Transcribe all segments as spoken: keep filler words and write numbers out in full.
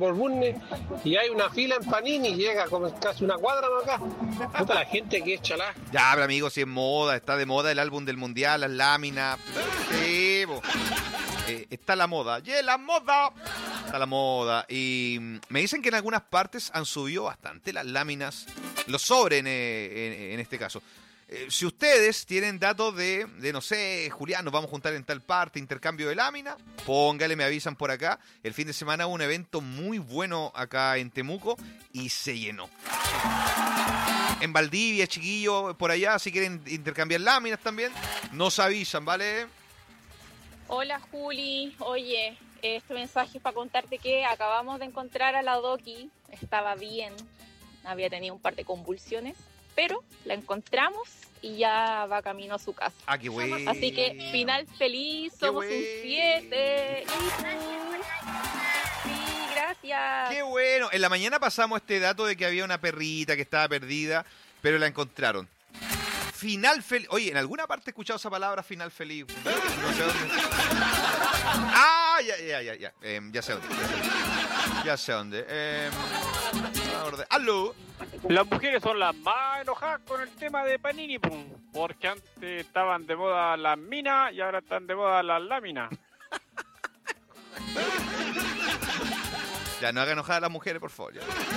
por Bunne y hay una fila en Panini, llega como casi una cuadra más acá. Puta la gente que es chalá. Ya, pero amigo, si es moda, está de moda el álbum del mundial, las láminas. Sí, bo. Eh, está la moda. ¡Yeah, la moda! Está la moda. Y me dicen que en algunas partes han subido bastante las láminas, los sobres en, en, en este caso. Eh, si ustedes tienen datos de, de, no sé, Julián, nos vamos a juntar en tal parte, intercambio de láminas, póngale, me avisan por acá. El fin de semana hubo un evento muy bueno acá en Temuco y se llenó. En Valdivia, chiquillos, por allá, si quieren intercambiar láminas también, nos avisan, ¿vale? Hola Juli, oye, este mensaje es para contarte que acabamos de encontrar a la Doki, estaba bien, había tenido un par de convulsiones, pero la encontramos y ya va camino a su casa. Ah, qué bueno. Así que final feliz, somos un siete. Sí, gracias. Qué bueno. En la mañana pasamos este dato de que había una perrita que estaba perdida, pero la encontraron. Final feliz. Oye, en alguna parte he escuchado esa palabra, final feliz. No sé dónde. Ah, ya, ya, ya, ya. Eh, ya sé dónde. Ya sé dónde. Eh, ¡Aló! Las mujeres son las más enojadas con el tema de Panini, pum, porque antes estaban de moda las minas y ahora están de moda las láminas. Ya, no haga enojar a las mujeres, por favor. Ya.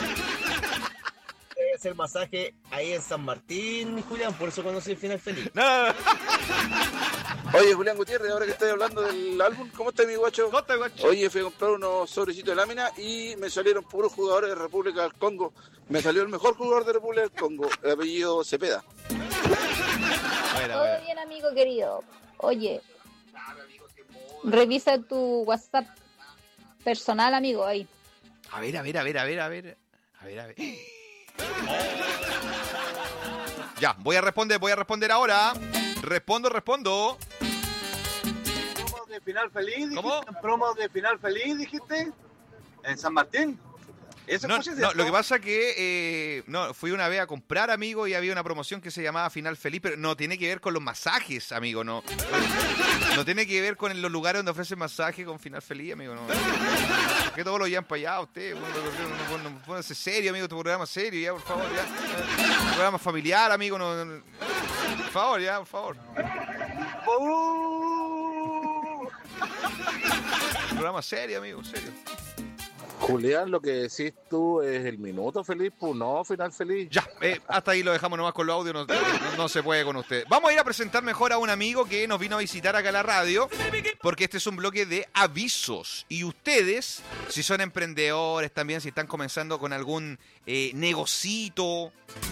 Debe hacer masaje ahí en San Martín, Julián, por eso conocí el final feliz. No, no, no. Oye, Julián Gutiérrez, ahora que estoy hablando del álbum, ¿cómo está mi guacho? ¿Cómo está, guacho? Oye, fui a comprar unos sobrecitos de lámina y me salieron puros jugadores de República del Congo. Me salió el mejor jugador de República del Congo, el apellido Cepeda. Buena, Todo buena. bien, amigo querido. Oye, revisa tu WhatsApp personal, amigo, ahí. A ver, a ver, a ver, a ver, a ver. A ver, a ver. Ya, voy a responder, voy a responder ahora. Respondo, respondo. ¿Promos de final feliz? ¿Dijiste? ¿Cómo? ¿Promos de final feliz, dijiste? ¿En San Martín? ¿Eso No, fue no, lo que pasa que eh, no, fui una vez a comprar, amigo, y había una promoción que se llamaba Final Feliz, pero no tiene que ver con los masajes, amigo, no. No tiene que ver con los lugares donde ofrecen masaje con Final Feliz, amigo, no. Que todos lo llevan para allá, usted. Póngase serio, amigo, tu programa serio, ya, por favor, ya. Un programa familiar, amigo, no, no, por favor, ya, por favor. Uh. Programa serio, amigo, serio. Julián, lo que decís tú es el minuto feliz, pues no, final feliz. Ya, eh, hasta ahí lo dejamos nomás con los audios, no, no, no se puede con usted. Vamos a ir a presentar mejor a un amigo que nos vino a visitar acá a la radio, porque este es un bloque de avisos. Y ustedes, si son emprendedores también, si están comenzando con algún eh, negocito,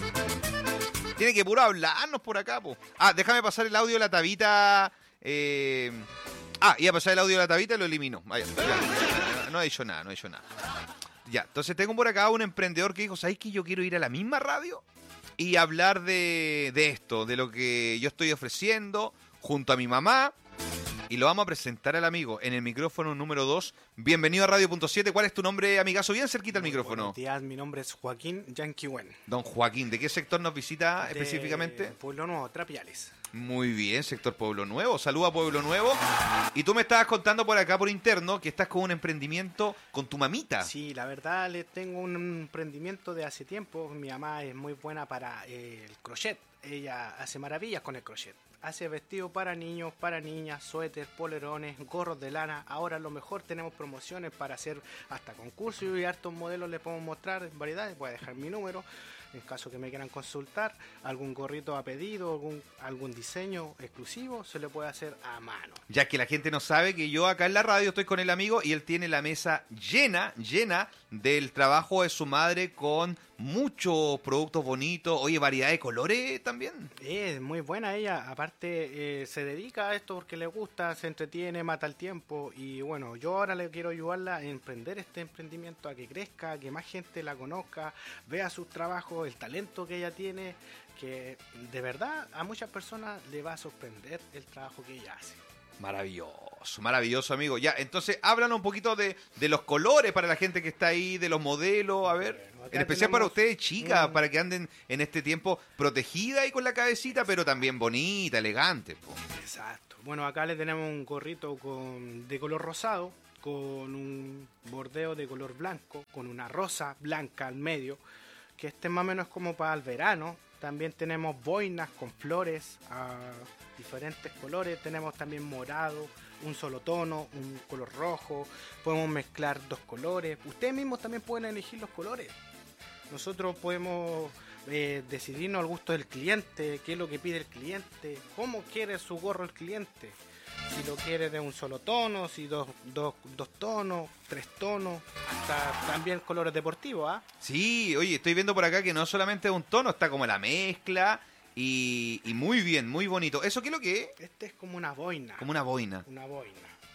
tienen que puro hablarnos por acá, po. Ah, déjame pasar el audio de la Tabita. Eh... Ah, iba a pasar el audio de la Tabita y lo eliminó. Vaya, ya. No ha dicho nada, no ha dicho nada. Ya, entonces tengo por acá un emprendedor que dijo, ¿sabes que yo quiero ir a la misma radio y hablar de, de esto, de lo que yo estoy ofreciendo junto a mi mamá? Y lo vamos a presentar al amigo en el micrófono número dos. Bienvenido a Radio Punto siete. ¿Cuál es tu nombre, amigazo? Bien cerquita el micrófono. Buenos días, mi nombre es Joaquín Yanquiwen. Don Joaquín, ¿de qué sector nos visita De específicamente? Pueblo Nuevo, Trapiales. Muy bien, sector Pueblo Nuevo. Saluda a Pueblo Nuevo. Y tú me estabas contando por acá, por interno, que estás con un emprendimiento con tu mamita. Sí, la verdad, le tengo un emprendimiento de hace tiempo. Mi mamá es muy buena para eh, el crochet. Ella hace maravillas con el crochet. Hace vestidos para niños, para niñas, suéter, polerones, gorros de lana. Ahora a lo mejor tenemos promociones para hacer hasta concursos y hartos modelos les podemos mostrar variedades. Voy a dejar mi número en caso que me quieran consultar. Algún gorrito a pedido, algún, algún diseño exclusivo se le puede hacer a mano. Ya que la gente no sabe que yo acá en la radio estoy con el amigo y él tiene la mesa llena, llena del trabajo de su madre con muchos productos bonitos. Oye, variedad de colores también. Es muy buena ella, aparte eh, se dedica a esto porque le gusta, se entretiene, mata el tiempo y bueno, yo ahora le quiero ayudarla a emprender este emprendimiento, a que crezca, a que más gente la conozca, vea sus trabajos, el talento que ella tiene, que de verdad a muchas personas le va a sorprender el trabajo que ella hace. Maravilloso, maravilloso, amigo. Ya, entonces háblanos un poquito de, de los colores para la gente que está ahí, de los modelos, a ver. Bueno, En especial para tenemos, ustedes, chicas, mm, para que anden en este tiempo protegida y con la cabecita, pero también bonita, elegante. Po. Exacto. Bueno, acá le tenemos un gorrito con, de color rosado, con un bordeo de color blanco, con una rosa blanca al medio, que este más o menos como para el verano. También tenemos boinas con flores a diferentes colores, tenemos también morado, un solo tono, un color rojo, podemos mezclar dos colores, ustedes mismos también pueden elegir los colores. Nosotros podemos eh, decidirnos al gusto del cliente, qué es lo que pide el cliente, cómo quiere su gorro el cliente. Si lo quiere de un solo tono, si dos, dos, dos tonos, tres tonos, hasta también colores deportivos, ¿ah? Sí, oye, estoy viendo por acá que no solamente es un tono, está como la mezcla y, y muy bien, muy bonito. ¿Eso qué es lo que es? Este es como una boina. Como una boina. Una boina.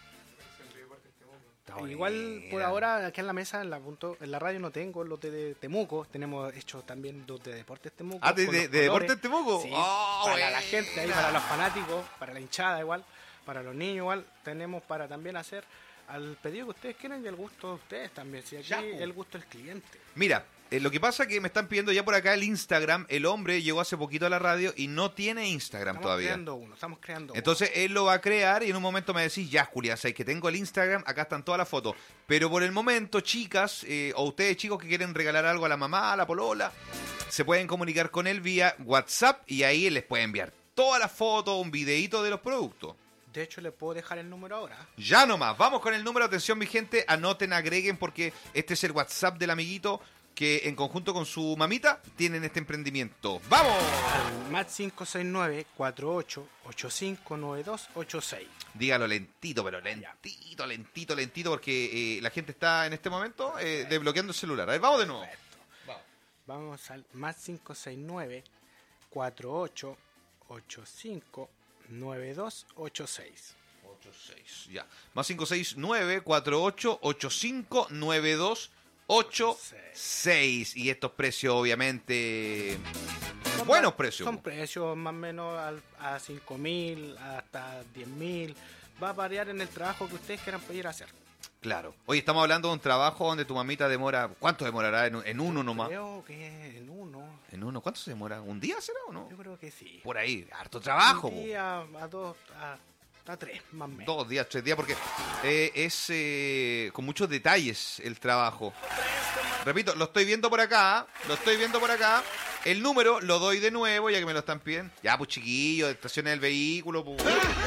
Está Igual buena. por ahora aquí en la mesa, en la, punto, en la radio no tengo los de Temuco, tenemos hecho también los de Deportes Temuco. Ah, ¿de, con de, los de colores. Deportes Temuco? Sí, Oh, para buena. la gente, ahí, para los fanáticos, para la hinchada igual, para los niños igual, tenemos para también hacer al pedido que ustedes quieran y al gusto de ustedes también, si aquí Ya, po. el gusto del cliente. Mira, eh, lo que pasa es que me están pidiendo ya por acá el Instagram. El hombre llegó hace poquito a la radio y no tiene Instagram Estamos todavía. creando uno, estamos creando Entonces él lo va a crear y en un momento me decís, ya Julián, sabes que tengo el Instagram, acá están todas las fotos. Pero por el momento, chicas, eh, o ustedes chicos que quieren regalar algo a la mamá, a la polola, se pueden comunicar con él vía WhatsApp y ahí él les puede enviar todas las fotos, un videíto de los productos. uno. De hecho, le puedo dejar el número ahora. Ya nomás, vamos con el número, atención mi gente, anoten, agreguen porque este es el WhatsApp del amiguito que en conjunto con su mamita tienen este emprendimiento. ¡Vamos! Al más cinco seis nueve, cuatro ocho ocho cinco nueve dos ocho seis. Dígalo lentito, pero lentito, lentito, lentito, porque eh, la gente está en este momento eh, desbloqueando el celular. A ver, vamos de nuevo. Vamos. Vamos al más cinco seis nueve, cuatro ocho ocho cinco nueve dos ocho seis. ocho seis, ya. Más cinco seis nueve cuatro ocho ocho cinco nueve dos ocho seis. Y estos precios, obviamente, Son buenos ma- precios. Son precios más o menos al- a cinco mil, hasta diez mil. Va a variar en el trabajo que ustedes quieran pedir hacer. Claro. Hoy estamos hablando de un trabajo donde tu mamita demora. ¿Cuánto demorará? En, en uno nomás. Creo que en uno. ¿En uno? ¿Cuánto se demora? ¿Un día será o no? Yo creo que sí. Por ahí, harto trabajo. Un po. día, a dos, a, a tres, más o menos. Dos días, tres días, porque eh, es eh, con muchos detalles el trabajo. Repito, lo estoy viendo por acá, lo estoy viendo por acá. El número lo doy de nuevo, ya que me lo están pidiendo. Ya, pues chiquillo, estaciones del vehículo. Pues,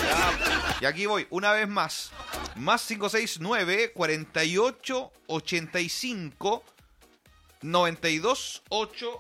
ya. Y aquí voy, una vez más. Más cinco seis nueve cuatro ocho ocho cinco nueve dos ocho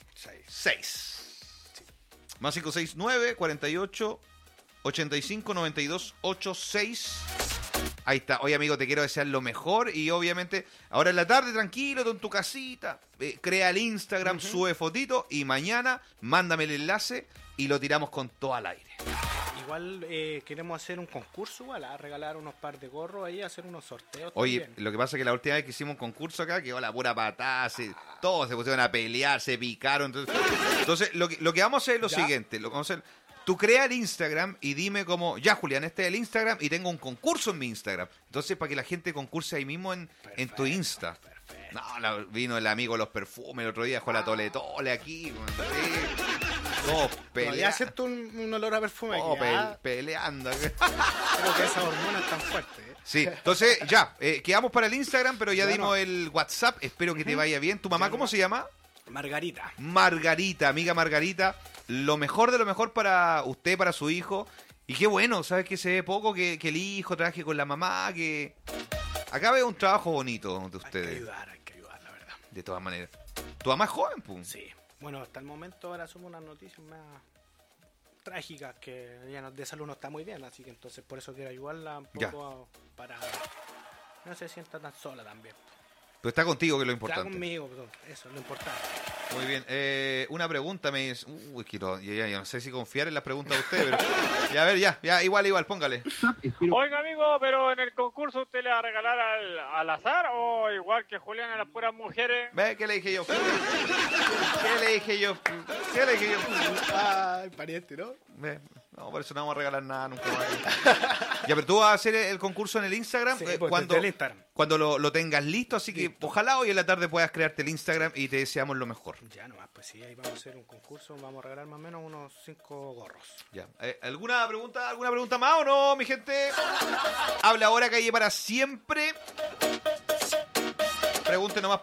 seis. Más cinco seis nueve cuatro ocho ocho cinco nueve dos ocho seis. Ahí está. Oye, amigo, te quiero desear lo mejor. Y obviamente, ahora en la tarde, tranquilo, tú en tu casita. eh, crea el Instagram, uh-huh. Sube fotito. Y mañana, mándame el enlace y lo tiramos con todo al aire. Igual eh, queremos hacer un concurso, igual, a regalar unos par de gorros ahí, hacer unos sorteos. Oye, también. Lo que pasa es que la última vez que hicimos un concurso acá, quedó la pura patada, se, todos se pusieron a pelear, se picaron. Entonces, entonces lo, que, lo que vamos a hacer es lo ¿Ya? siguiente. Lo que vamos a hacer, tú crea el Instagram y dime como, ya Julián, este es el Instagram y tengo un concurso en mi Instagram. Entonces, para que la gente concurse ahí mismo en, Perfecto, en tu Insta. Perfecto. No, la- vino el amigo de los perfumes el otro día, dejó la tole tole aquí. Sí. Todos Todavía pelea- siento un, un olor a perfume todos aquí, ¿ah? pe- peleando. Creo que esa hormona es tan fuerte. ¿eh? Sí, entonces ya, eh, quedamos para el Instagram, pero ya Bueno. dimos el WhatsApp. Espero que te vaya bien. ¿Tu mamá cómo se llama? Margarita. Margarita, amiga Margarita. Lo mejor de lo mejor para usted, para su hijo. Y qué bueno, ¿sabes? Que se ve poco que, que el hijo trabaje con la mamá, que... Acá veo un trabajo bonito de Hay que ustedes, ayudar, hay que ayudar, la verdad. de todas maneras. Tu mamá es joven, pum. Sí. Bueno, hasta el momento ahora somos unas noticias más trágicas, que ella no- de salud no está muy bien, así que entonces por eso quiero ayudarla un Ya. poco a- para no se sienta tan sola también. Pero está contigo, que es lo Está importante. conmigo, perdón, eso es lo importante. Muy bien. Eh, una pregunta me dice... Uy, que no, ya, ya, ya no sé si confiar en las preguntas de usted, pero... Ya, a ver, ya, ya, igual, igual, póngale. Oiga, amigo, pero en el concurso usted le va a regalar al, al azar o igual que Julián a las puras mujeres. ¿Ve? ¿Qué le dije yo? ¿Qué le dije yo? ¿Qué le dije yo? Ay, pariente, ¿no? Ve, No, por eso no vamos a regalar nada nunca más. Ya, pero tú vas a hacer el concurso en el Instagram Sí, eh, pues, cuando, desde el Instagram. cuando lo, lo tengas listo, así que Listo. ojalá hoy en la tarde puedas crearte el Instagram y te deseamos lo mejor. Ya nomás, pues sí, ahí vamos a hacer un concurso, vamos a regalar más o menos unos cinco gorros. Ya. Eh, ¿Alguna pregunta, alguna pregunta más o no, mi gente? Habla ahora, calle para siempre. Pregunte nomás.